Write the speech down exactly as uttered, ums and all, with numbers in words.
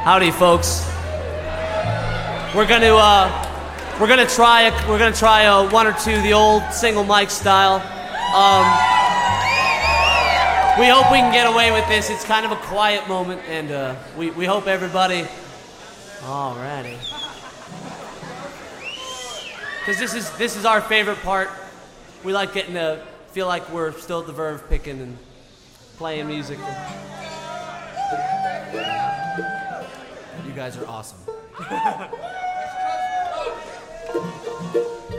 Howdy, folks. We're gonna uh, we're gonna try a, we're gonna try a one or two the old single mic style. Um, we hope we can get away with this. It's kind of a quiet moment, and uh, we we hope everybody. Alrighty. Because this is this is our favorite part. We like getting to feel like we're still at the Verve picking and playing music. You guys are awesome.